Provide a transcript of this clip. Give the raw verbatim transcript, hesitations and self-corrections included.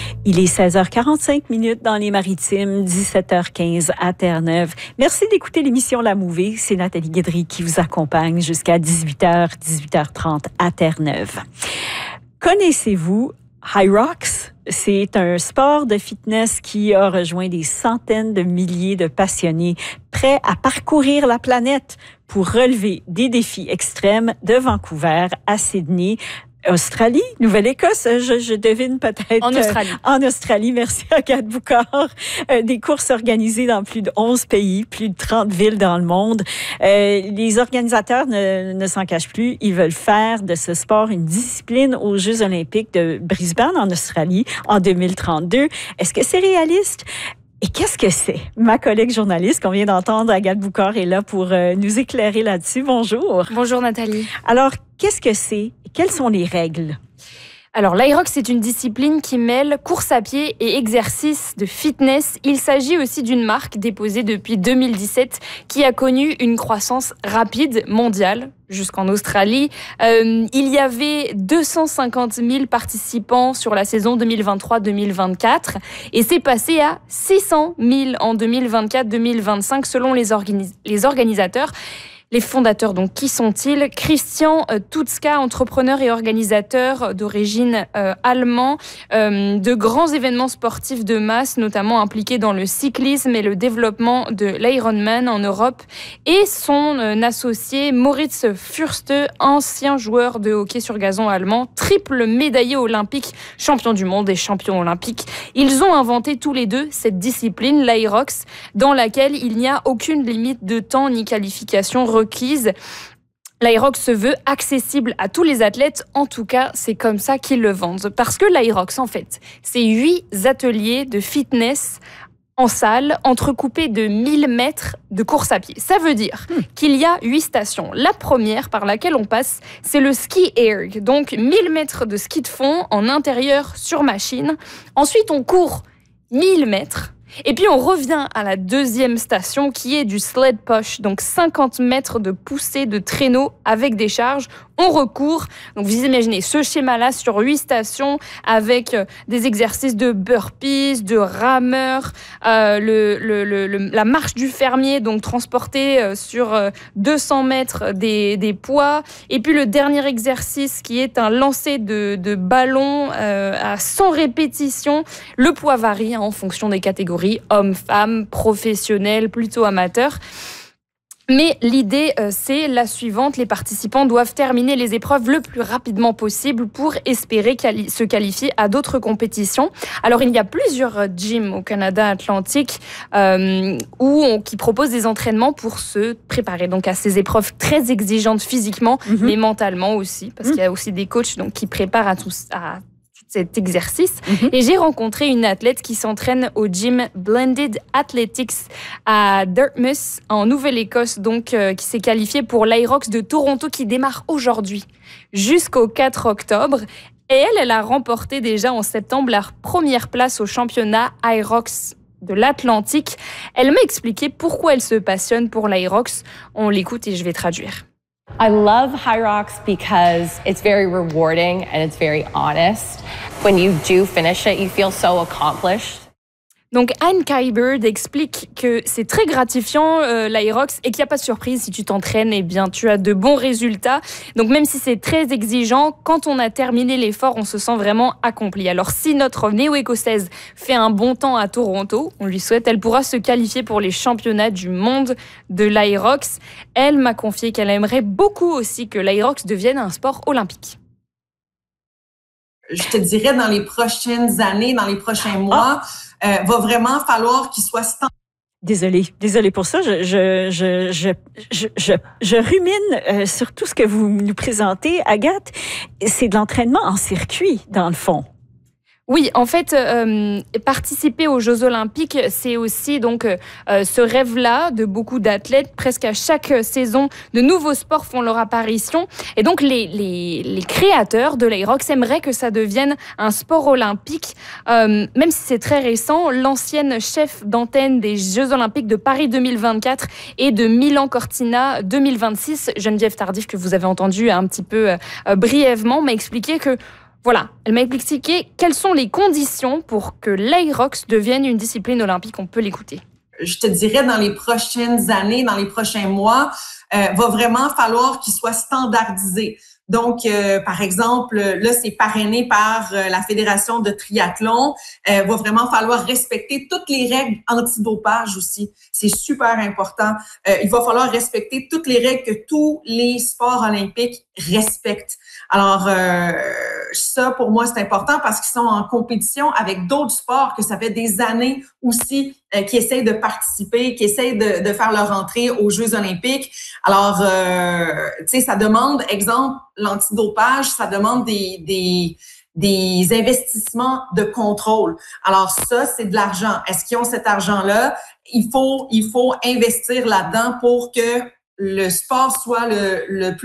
Il est seize heures quarante-cinq minutes dans les Maritimes, dix-sept heures quinze à Terre-Neuve. Merci d'écouter l'émission La Mouvée. C'est Nathalie Guédry qui vous accompagne jusqu'à dix-huit heures, dix-huit heures trente à Terre-Neuve. Connaissez-vous Hyrox? C'est un sport de fitness qui a rejoint des centaines de milliers de passionnés prêts à parcourir la planète pour relever des défis extrêmes de Vancouver à Sydney. Australie, Nouvelle-Écosse, je, je devine peut-être. En Australie. Euh, en Australie, merci Agathe Boucard. Euh, des courses organisées dans plus de onze pays, plus de trente villes dans le monde. Euh, les organisateurs ne, ne s'en cachent plus. Ils veulent faire de ce sport une discipline aux Jeux olympiques de Brisbane en Australie en deux mille trente-deux. Est-ce que c'est réaliste? Et qu'est-ce que c'est? Ma collègue journaliste qu'on vient d'entendre, Agathe Boucard, est là pour euh, nous éclairer là-dessus. Bonjour. Bonjour Nathalie. Alors, qu'est-ce que c'est? Quelles sont les règles? Alors, l'Hyrox, c'est une discipline qui mêle course à pied et exercice de fitness. Il s'agit aussi d'une marque déposée depuis deux mille dix-sept qui a connu une croissance rapide mondiale jusqu'en Australie. Euh, il y avait deux cent cinquante mille participants sur la saison deux mille vingt-trois deux mille vingt-quatre et c'est passé à six cent mille en deux mille vingt-quatre deux mille vingt-cinq selon les, organis- les organisateurs. Les fondateurs, donc, qui sont-ils? Christian Tutzka, entrepreneur et organisateur d'origine euh, allemand, euh, de grands événements sportifs de masse, notamment impliqués dans le cyclisme et le développement de l'Ironman en Europe, et son euh, associé Moritz Fürste, ancien joueur de hockey sur gazon allemand, triple médaillé olympique, champion du monde et champion olympique. Ils ont inventé tous les deux cette discipline, l'Hyrox, dans laquelle il n'y a aucune limite de temps ni qualification requise. L'Hyrox se veut accessible à tous les athlètes, en tout cas, c'est comme ça qu'ils le vendent. Parce que l'Hyrox, en fait, c'est huit ateliers de fitness en salle, entrecoupés de mille mètres de course à pied. Ça veut dire mmh. qu'il y a huit stations. La première par laquelle on passe, c'est le ski erg, donc mille mètres de ski de fond en intérieur sur machine. Ensuite, on court mille mètres. Et puis on revient à la deuxième station qui est du sled push, donc cinquante mètres de poussée de traîneau avec des charges. On recourt, donc vous imaginez ce schéma-là sur huit stations avec des exercices de burpees, de rameurs, euh, le, le, le, le, la marche du fermier, donc transporter sur deux cents mètres des, des poids. Et puis le dernier exercice qui est un lancer de, de ballon euh, à cent répétitions. Le poids varie hein, en fonction des catégories, hommes, femmes, professionnels, plutôt amateurs. Mais l'idée, euh, c'est la suivante. Les participants doivent terminer les épreuves le plus rapidement possible pour espérer quali- se qualifier à d'autres compétitions. Alors, il y a plusieurs gyms au Canada Atlantique euh, où on, qui proposent des entraînements pour se préparer donc à ces épreuves très exigeantes physiquement, mm-hmm. mais mentalement aussi, parce mm-hmm. qu'il y a aussi des coachs donc, qui préparent à tout à cet exercice. Mm-hmm. Et j'ai rencontré une athlète qui s'entraîne au gym Blended Athletics à Dartmouth, en Nouvelle-Écosse, donc euh, qui s'est qualifiée pour l'Hyrox de Toronto qui démarre aujourd'hui jusqu'au quatre octobre. Et elle, elle a remporté déjà en septembre la première place au championnat Hyrox de l'Atlantique. Elle m'a expliqué pourquoi elle se passionne pour l'Hyrox. On l'écoute et je vais traduire. I love Hyrox because it's very rewarding and it's very honest. When you do finish it, you feel so accomplished. Donc Anne Kybird explique que c'est très gratifiant euh, l'Hyrox et qu'il n'y a pas de surprise si tu t'entraînes, eh bien tu as de bons résultats. Donc même si c'est très exigeant, quand on a terminé l'effort, on se sent vraiment accompli. Alors si notre néo-écossaise fait un bon temps à Toronto, on lui souhaite, elle pourra se qualifier pour les championnats du monde de l'Hyrox. Elle m'a confié qu'elle aimerait beaucoup aussi que l'Hyrox devienne un sport olympique. Je te dirais, dans les prochaines années, dans les prochains mois, euh, va vraiment falloir qu'il soit standard. Désolée, désolée pour ça. Je, je, je, je, je, je, je rumine euh, sur tout ce que vous nous présentez, Agathe. C'est de l'entraînement en circuit, dans le fond. Oui, en fait, euh, participer aux Jeux Olympiques, c'est aussi donc euh, ce rêve-là de beaucoup d'athlètes. Presque à chaque saison, de nouveaux sports font leur apparition. Et donc, les, les, les créateurs de l'Hyrox aimeraient que ça devienne un sport olympique. Euh, même si c'est très récent, l'ancienne chef d'antenne des Jeux Olympiques de Paris deux mille vingt-quatre et de Milan-Cortina deux mille vingt-six, Geneviève Tardif, que vous avez entendu un petit peu euh, brièvement, m'a expliqué que Voilà, elle m'a expliqué quelles sont les conditions pour que l'Aerox devienne une discipline olympique. On peut l'écouter. Je te dirais, dans les prochaines années, dans les prochains mois, euh, va vraiment falloir qu'il soit standardisé. Donc, euh, par exemple, là, c'est parrainé par euh, la Fédération de triathlon. Euh, va vraiment falloir respecter toutes les règles antidopage aussi. C'est super important. Euh, il va falloir respecter toutes les règles que tous les sports olympiques respectent. Alors, euh, ça, pour moi, c'est important parce qu'ils sont en compétition avec d'autres sports que ça fait des années aussi euh, qui essayent de participer, qui essayent de, de faire leur entrée aux Jeux olympiques. Alors, euh, tu sais, ça demande, exemple, l'antidopage, ça demande des, des, des investissements de contrôle. Alors ça, c'est de l'argent. Est-ce qu'ils ont cet argent-là? Il faut, il faut investir là-dedans pour que le sport soit le, le plus